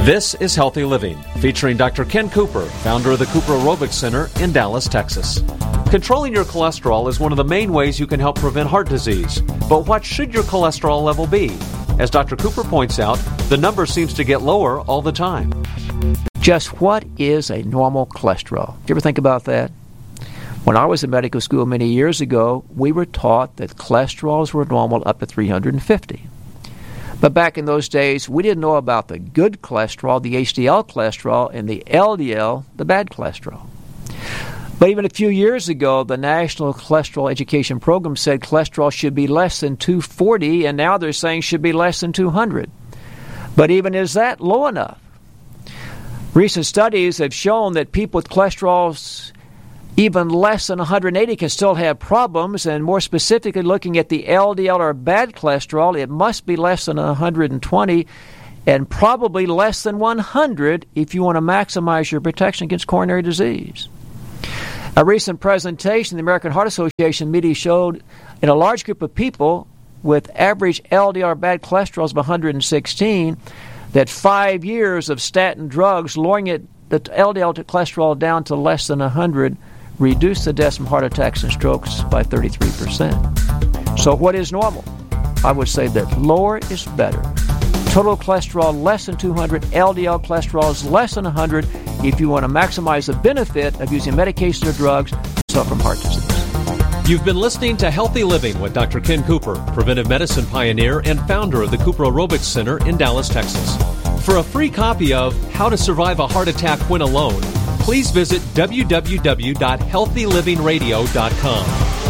This is Healthy Living, featuring Dr. Ken Cooper, founder of the Cooper Aerobics Center in Dallas, Texas. Controlling your cholesterol is one of the main ways you can help prevent heart disease. But what should your cholesterol level be? As Dr. Cooper points out, the number seems to get lower all the time. Just what is a normal cholesterol? Did you ever think about that? When I was in medical school many years ago, we were taught that cholesterols were normal up to 350. But back in those days, we didn't know about the good cholesterol, the HDL cholesterol, and the LDL, the bad cholesterol. But even a few years ago, the National Cholesterol Education Program said cholesterol should be less than 240, and now they're saying should be less than 200. But even is that low enough? Recent studies have shown that people with cholesterols even less than 180 can still have problems, and more specifically looking at the LDL or bad cholesterol, it must be less than 120 and probably less than 100 if you want to maximize your protection against coronary disease. A recent presentation the American Heart Association meeting showed in a large group of people with average LDL or bad cholesterols of 116 that 5 years of statin drugs lowering the LDL to cholesterol down to less than 100 reduced the deaths from heart attacks and strokes by 33%. So what is normal? I would say that lower is better. Total cholesterol less than 200, LDL cholesterol is less than 100 if you want to maximize the benefit of using medication or drugs to suffer from heart disease. You've been listening to Healthy Living with Dr. Ken Cooper, preventive medicine pioneer and founder of the Cooper Aerobics Center in Dallas, Texas. For a free copy of How to Survive a Heart Attack When Alone, please visit www.healthylivingradio.com.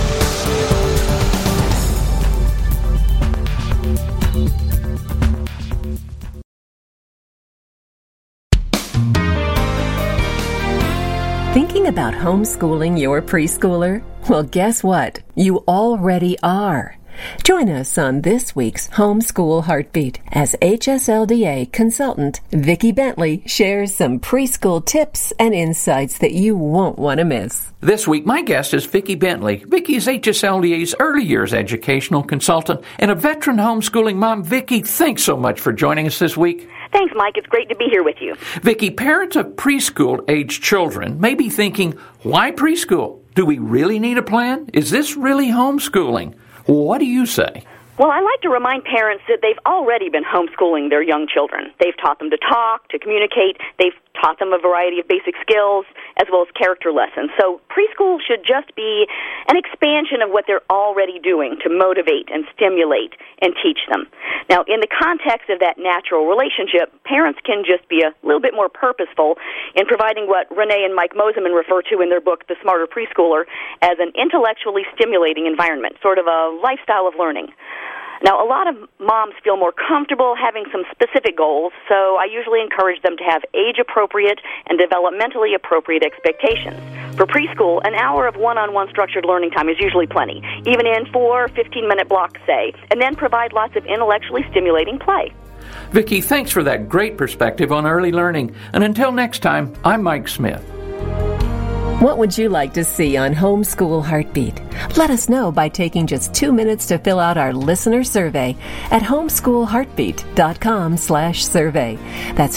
Thinking about homeschooling your preschooler? Well, guess what? You already are. Join us on this week's Homeschool Heartbeat as HSLDA consultant Vicki Bentley shares some preschool tips and insights that you won't want to miss. This week, my guest is Vicki Bentley. Vicki is HSLDA's early years educational consultant and a veteran homeschooling mom. Vicki, thanks so much for joining us this week. Thanks, Mike. It's great to be here with you. Vicki, parents of preschool-aged children may be thinking, why preschool? Do we really need a plan? Is this really homeschooling? What do you say? Well, I like to remind parents that they've already been homeschooling their young children. They've taught them to talk, to communicate. They've taught them a variety of basic skills as well as character lessons. So preschool should just be an expansion of what they're already doing to motivate and stimulate and teach them. Now, in the context of that natural relationship, parents can just be a little bit more purposeful in providing what Renee and Mike Moseman refer to in their book, The Smarter Preschooler, as an intellectually stimulating environment, sort of a lifestyle of learning. Now, a lot of moms feel more comfortable having some specific goals, so I usually encourage them to have age-appropriate and developmentally appropriate expectations. For preschool, an hour of one-on-one structured learning time is usually plenty, even in 4 15-minute blocks, say, and then provide lots of intellectually stimulating play. Vicki, thanks for that great perspective on early learning. And until next time, I'm Mike Smith. What would you like to see on Homeschool Heartbeat? Let us know by taking just 2 minutes to fill out our listener survey at homeschoolheartbeat.com/survey. That's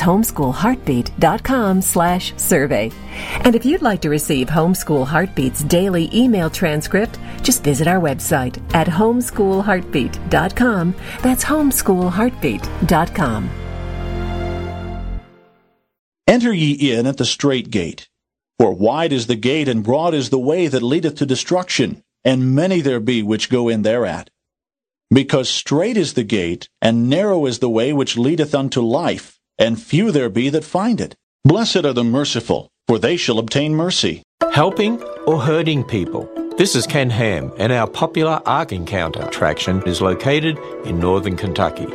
homeschoolheartbeat.com/survey. And if you'd like to receive Homeschool Heartbeat's daily email transcript, just visit our website at homeschoolheartbeat.com. That's homeschoolheartbeat.com. Enter ye in at the strait gate. For wide is the gate, and broad is the way that leadeth to destruction, and many there be which go in thereat. Because strait is the gate, and narrow is the way which leadeth unto life, and few there be that find it. Blessed are the merciful, for they shall obtain mercy. Helping or hurting people? This is Ken Ham, and our popular Ark Encounter attraction is located in northern Kentucky.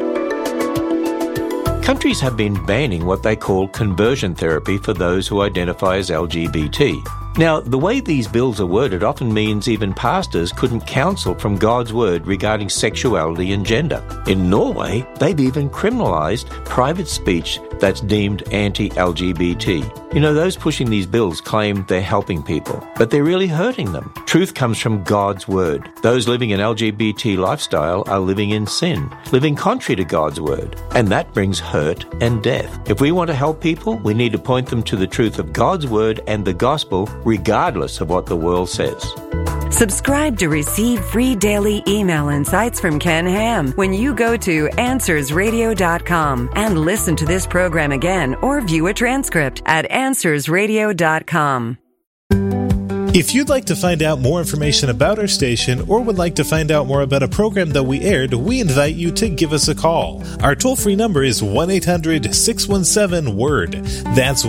Countries have been banning what they call conversion therapy for those who identify as LGBT. Now, the way these bills are worded often means even pastors couldn't counsel from God's word regarding sexuality and gender. In Norway, they've even criminalized private speech that's deemed anti-LGBT. You know, those pushing these bills claim they're helping people, but they're really hurting them. Truth comes from God's Word. Those living an LGBT lifestyle are living in sin, living contrary to God's Word, and that brings hurt and death. If we want to help people, we need to point them to the truth of God's Word and the Gospel, regardless of what the world says. Subscribe to receive free daily email insights from Ken Ham when you go to AnswersRadio.com and listen to this program again or view a transcript at AnswersRadio.com. If you'd like to find out more information about our station or would like to find out more about a program that we aired, we invite you to give us a call. Our toll-free number is 1-800-617-WORD. That's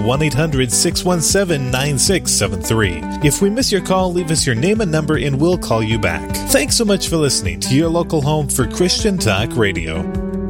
1-800-617-9673. If we miss your call, leave us your name and number and we'll call you back. Thanks so much for listening to your local home for Christian Talk Radio.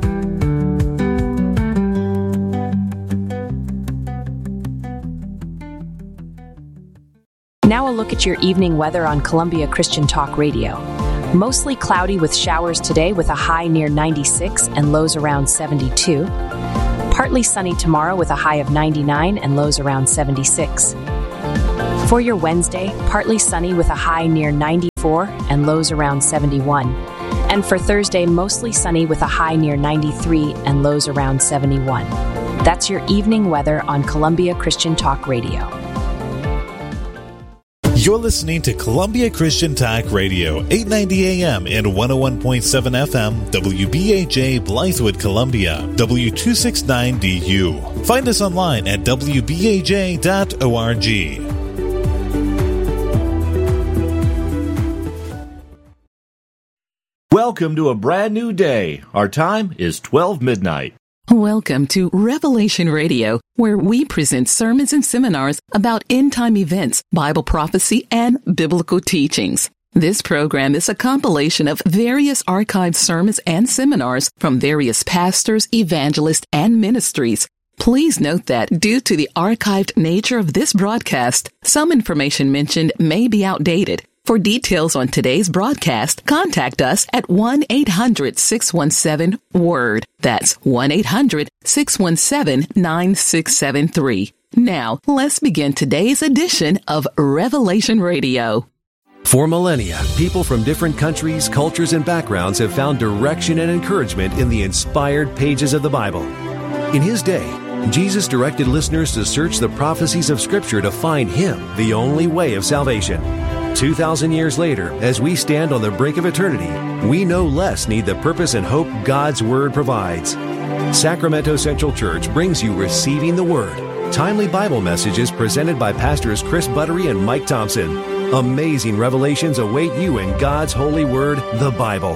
Now a look at your evening weather on Columbia Christian Talk Radio. Mostly cloudy with showers today with a high near 96 and lows around 72. Partly sunny tomorrow with a high of 99 and lows around 76. For your Wednesday, partly sunny with a high near 94 and lows around 71. And for Thursday, mostly sunny with a high near 93 and lows around 71. That's your evening weather on Columbia Christian Talk Radio. You're listening to Columbia Christian Talk Radio, 890 AM and 101.7 FM, WBAJ Blythewood, Columbia, W269DU. Find us online at WBAJ.org. Welcome to a brand new day. Our time is 12 midnight. Welcome to Revelation Radio, where we present sermons and seminars about end-time events, Bible prophecy, and biblical teachings. This program is a compilation of various archived sermons and seminars from various pastors, evangelists, and ministries. Please note that due to the archived nature of this broadcast, some information mentioned may be outdated. For details on today's broadcast, contact us at 1-800-617-WORD. That's 1-800-617-9673. Now, let's begin today's edition of Revelation Radio. For millennia, people from different countries, cultures, and backgrounds have found direction and encouragement in the inspired pages of the Bible. In His day, Jesus directed listeners to search the prophecies of Scripture to find Him, the only way of salvation. 2,000 years later, as we stand on the brink of eternity, we no less need the purpose and hope God's Word provides. Sacramento Central Church brings you Receiving the Word, timely Bible messages presented by Pastors Chris Buttery and Mike Thompson. Amazing revelations await you in God's holy Word, the Bible.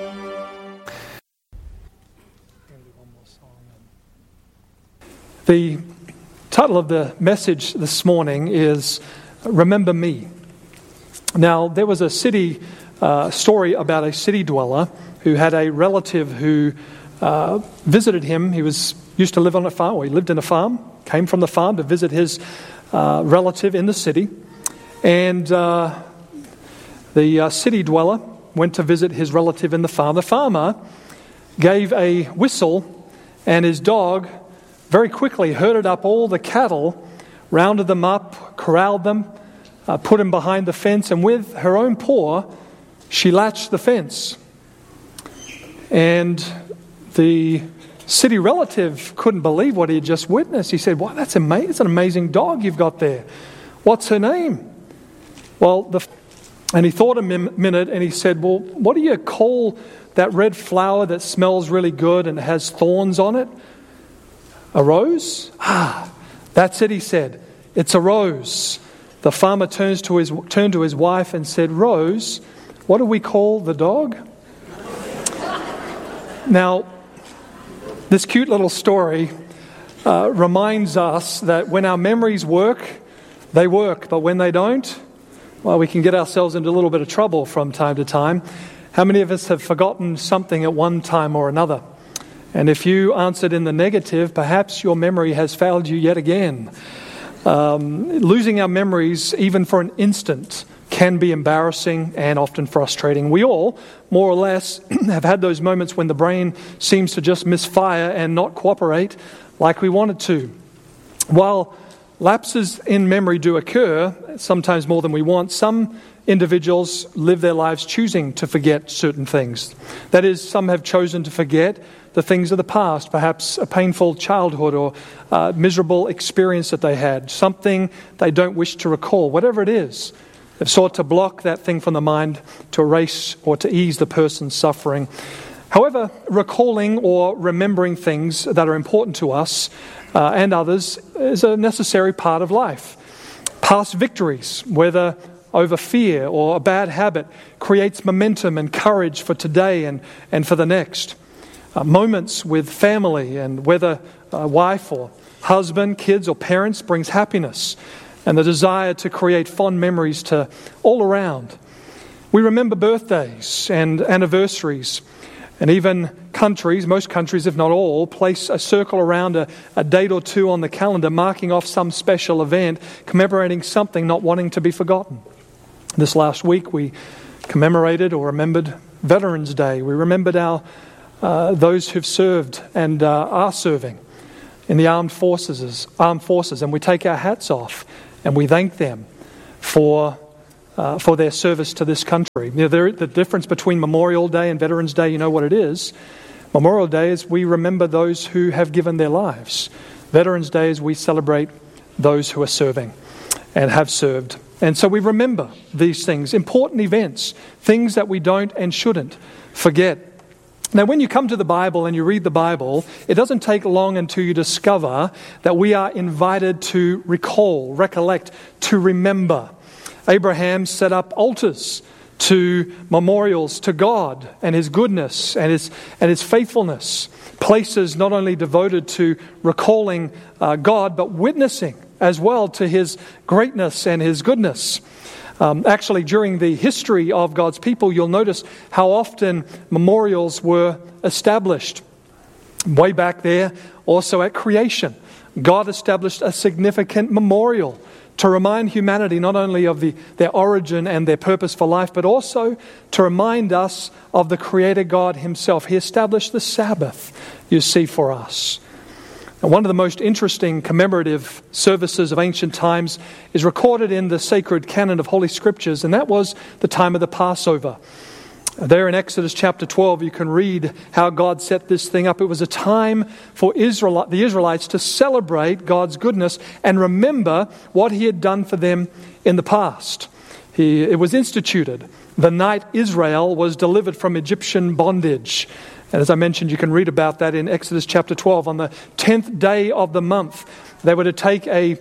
The title of the message this morning is Remember Me. Now, there was a story about a city dweller who had a relative who visited him. He used to live on a farm, or he lived in a farm, came from the farm to visit his relative in the city. And the city dweller went to visit his relative in the farm. The farmer gave a whistle, and his dog very quickly herded up all the cattle, rounded them up, corralled them, put him behind the fence, and with her own paw, she latched the fence. And the city relative couldn't believe what he had just witnessed. He said, "Wow, that's amazing! It's an amazing dog you've got there. What's her name?" Well, and he thought a minute, and he said, "Well, what do you call that red flower that smells really good and has thorns on it? A rose?" "Ah, that's it," he said. "It's a rose." The farmer turned to his wife and said, "Rose, what do we call the dog?" Now, this cute little story reminds us that when our memories work, they work. But when they don't, well, we can get ourselves into a little bit of trouble from time to time. How many of us have forgotten something at one time or another? And if you answered in the negative, perhaps your memory has failed you yet again. Losing our memories, even for an instant, can be embarrassing and often frustrating. We all, more or less, have had those moments when the brain seems to just misfire and not cooperate like we want it to. While lapses in memory do occur, sometimes more than we want, some individuals live their lives choosing to forget certain things. That is, some have chosen to forget the things of the past, perhaps a painful childhood or miserable experience that they had, something they don't wish to recall, whatever it is. They've sought to block that thing from the mind, to erase or to ease the person's suffering. However, recalling or remembering things that are important to us and others is a necessary part of life. Past victories, whether over fear or a bad habit, creates momentum and courage for today and for the next. Moments with family, and whether a wife or husband, kids or parents, brings happiness and the desire to create fond memories to all around. We remember birthdays and anniversaries, and even countries, most countries if not all, place a circle around a date or two on the calendar, marking off some special event, commemorating something not wanting to be forgotten. This last week we commemorated or remembered Veterans Day. We remembered those who've served and are serving in the armed forces, and we take our hats off and we thank them for their service to this country. You know, the difference between Memorial Day and Veterans Day, you know what it is. Memorial Day is we remember those who have given their lives. Veterans Day is we celebrate those who are serving and have served. And so we remember these things, important events, things that we don't and shouldn't forget. Now, when you come to the Bible and you read the Bible, it doesn't take long until you discover that we are invited to recall, recollect, to remember. Abraham set up altars to memorials to God and His goodness and His faithfulness. Places not only devoted to recalling God, but witnessing as well to His greatness and His goodness. Actually, during the history of God's people, you'll notice how often memorials were established. Way back there, also at creation, God established a significant memorial to remind humanity not only of their origin and their purpose for life, but also to remind us of the Creator God Himself. He established the Sabbath, you see, for us. And one of the most interesting commemorative services of ancient times is recorded in the sacred canon of Holy Scriptures, and that was the time of the Passover. There in Exodus chapter 12, you can read how God set this thing up. It was a time for the Israelites to celebrate God's goodness and remember what He had done for them in the past. It was instituted the night Israel was delivered from Egyptian bondage. And as I mentioned, you can read about that in Exodus chapter 12. On the 10th day of the month, they were to take a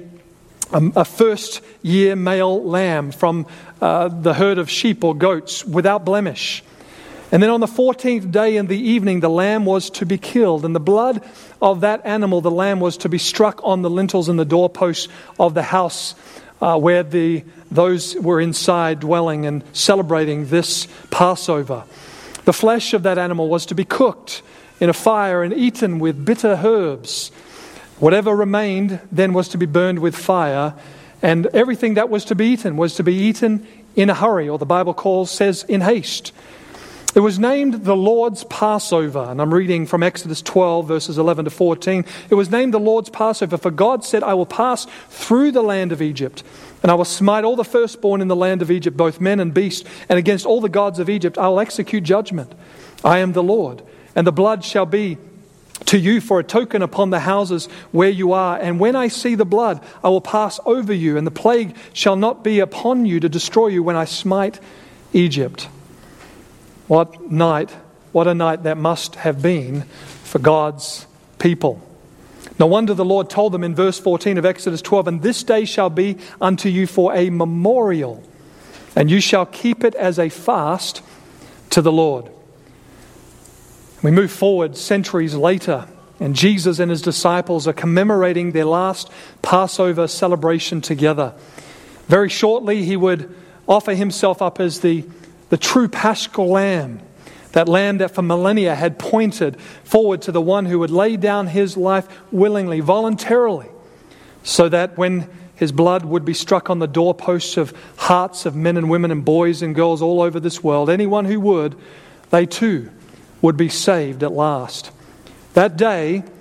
first year male lamb from the herd of sheep or goats without blemish. And then on the 14th day in the evening, the lamb was to be killed. And the blood of that animal, the lamb, was to be struck on the lintels and the doorposts of the house where those were inside dwelling and celebrating this Passover. The flesh of that animal was to be cooked in a fire and eaten with bitter herbs. Whatever remained then was to be burned with fire, and everything that was to be eaten in a hurry, or the Bible says in haste. It was named the Lord's Passover, and I'm reading from Exodus 12, verses 11 to 14. It was named the Lord's Passover, for God said, I will pass through the land of Egypt, and I will smite all the firstborn in the land of Egypt, both men and beast, and against all the gods of Egypt I will execute judgment. I am the Lord, and the blood shall be to you for a token upon the houses where you are. And when I see the blood, I will pass over you, and the plague shall not be upon you to destroy you when I smite Egypt. What a night that must have been for God's people. No wonder the Lord told them in verse 14 of Exodus 12, and this day shall be unto you for a memorial, and you shall keep it as a fast to the Lord. We move forward centuries later, and Jesus and His disciples are commemorating their last Passover celebration together. Very shortly, He would offer Himself up as the true Paschal Lamb, that Lamb that for millennia had pointed forward to the one who would lay down His life willingly, voluntarily, so that when His blood would be struck on the doorposts of hearts of men and women and boys and girls all over this world, anyone who would, they too would be saved at last. That day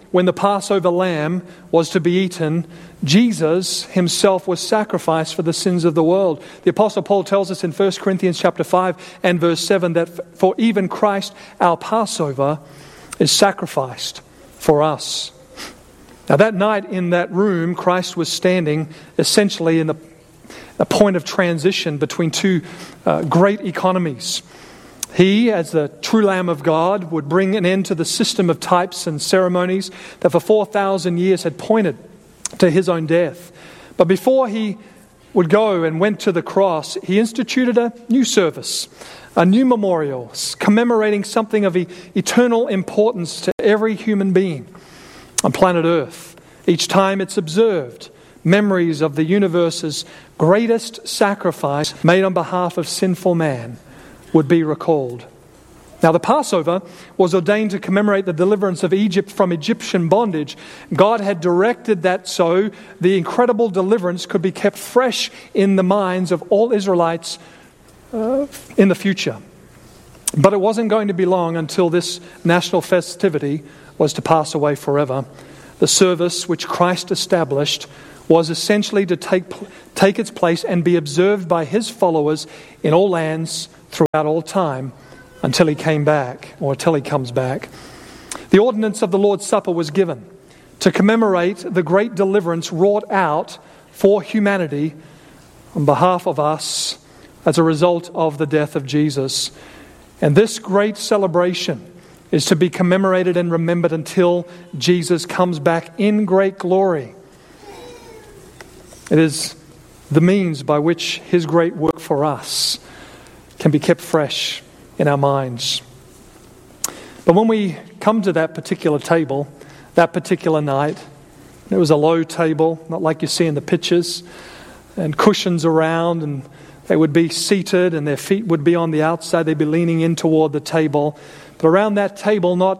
when the Passover lamb was to be eaten, Jesus himself was sacrificed for the sins of the world. The Apostle Paul tells us in 1 Corinthians chapter 5 and verse 7 that for even Christ, our Passover, is sacrificed for us. Now that night in that room, Christ was standing essentially in a point of transition between two great economies. He, as the true Lamb of God, would bring an end to the system of types and ceremonies that for 4,000 years had pointed to his own death. But before he would go and went to the cross, he instituted a new service, a new memorial, commemorating something of eternal importance to every human being on planet Earth. Each time it's observed, memories of the universe's greatest sacrifice made on behalf of sinful man would be recalled. Now, the Passover was ordained to commemorate the deliverance of Egypt from Egyptian bondage. God had directed that so the incredible deliverance could be kept fresh in the minds of all Israelites in the future. But it wasn't going to be long until this national festivity was to pass away forever. The service which Christ established was essentially to take its place and be observed by his followers in all lands throughout all time until he came back, or until he comes back. The ordinance of the Lord's Supper was given to commemorate the great deliverance wrought out for humanity on behalf of us as a result of the death of Jesus. And this great celebration is to be commemorated and remembered until Jesus comes back in great glory. It is the means by which his great work for us can be kept fresh in our minds. But when we come to that particular table, that particular night, it was a low table, not like you see in the pictures, and cushions around, and they would be seated and their feet would be on the outside, they'd be leaning in toward the table. But around that table, not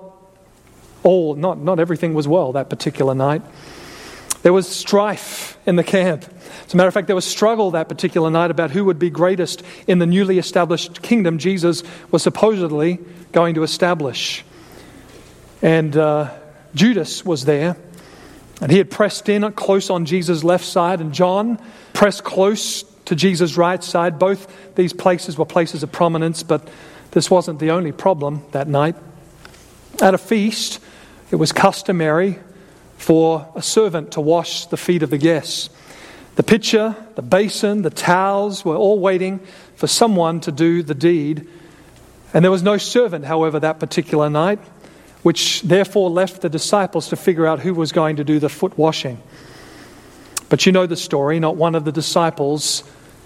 everything was well that particular night. There was strife in the camp. As a matter of fact, there was struggle that particular night about who would be greatest in the newly established kingdom Jesus was supposedly going to establish. And Judas was there, and he had pressed in close on Jesus' left side, and John pressed close to Jesus' right side. Both these places were places of prominence, but this wasn't the only problem that night. At a feast, it was customary for a servant to wash the feet of the guests. The pitcher, the basin, the towels were all waiting for someone to do the deed. And there was no servant, however, that particular night, which therefore left the disciples to figure out who was going to do the foot washing. But you know the story. Not one of the disciples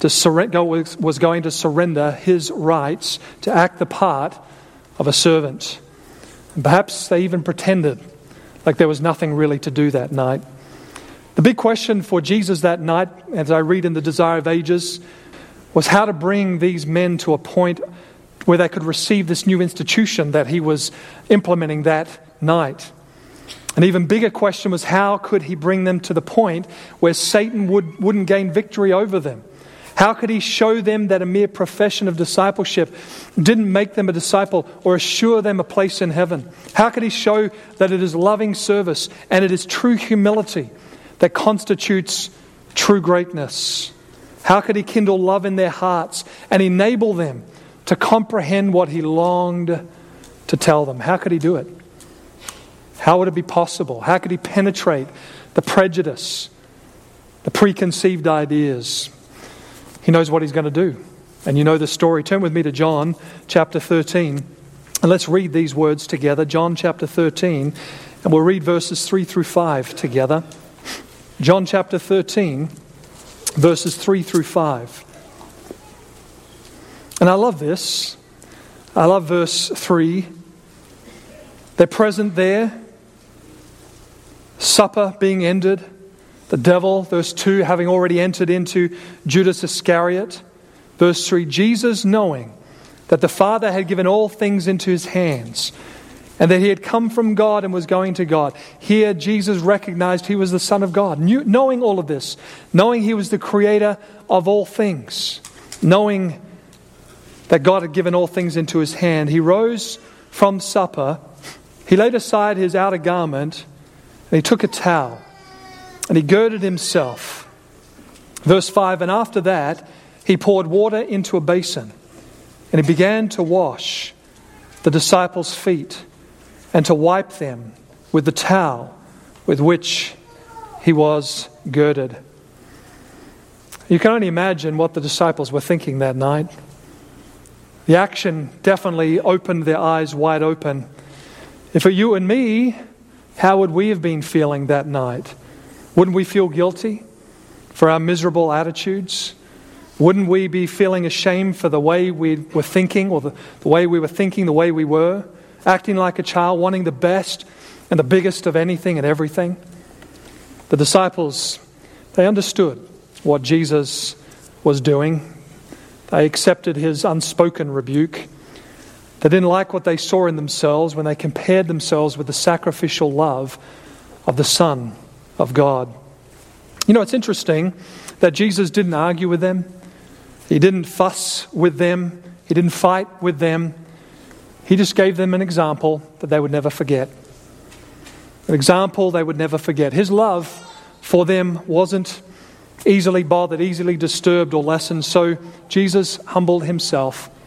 was going to surrender his rights to act the part of a servant. And perhaps they even pretended like there was nothing really to do that night. The big question for Jesus that night, as I read in the Desire of Ages, was how to bring these men to a point where they could receive this new institution that he was implementing that night. An even bigger question was how could he bring them to the point where Satan wouldn't gain victory over them? How could he show them that a mere profession of discipleship didn't make them a disciple or assure them a place in heaven? How could he show that it is loving service and it is true humility that constitutes true greatness? How could he kindle love in their hearts and enable them to comprehend what he longed to tell them? How could he do it? How would it be possible? How could he penetrate the prejudice, the preconceived ideas? He knows what he's going to do. And you know the story. Turn with me to John chapter 13. And let's read these words together. John chapter 13. And we'll read verses 3 through 5 together. John chapter 13, verses 3 through 5. And I love this. I love verse 3. They're present there. Supper being ended. The devil, verse 2, having already entered into Judas Iscariot. Verse 3, Jesus knowing that the Father had given all things into his hands and that he had come from God and was going to God. Here Jesus recognized he was the Son of God. Knowing all of this, knowing he was the creator of all things, knowing that God had given all things into his hand, he rose from supper. He laid aside his outer garment And he took a towel and he girded himself. Verse 5, and after that he poured water into a basin and he began to wash the disciples' feet and to wipe them with the towel with which he was girded. You can only imagine what the disciples were thinking that night. The action definitely opened their eyes wide open. If it were you and me, how would we have been feeling that night? Wouldn't we feel guilty for our miserable attitudes? Wouldn't we be feeling ashamed for the way we were thinking, or the way we were thinking, the way we were, acting like a child, wanting the best and the biggest of anything and everything? The disciples, they understood what Jesus was doing. They accepted his unspoken rebuke. They didn't like what they saw in themselves when they compared themselves with the sacrificial love of the Son of God. You know, it's interesting that Jesus didn't argue with them. He didn't fuss with them. He didn't fight with them. He just gave them an example that they would never forget. An example they would never forget. His love for them wasn't easily bothered, easily disturbed or lessened. So Jesus humbled himself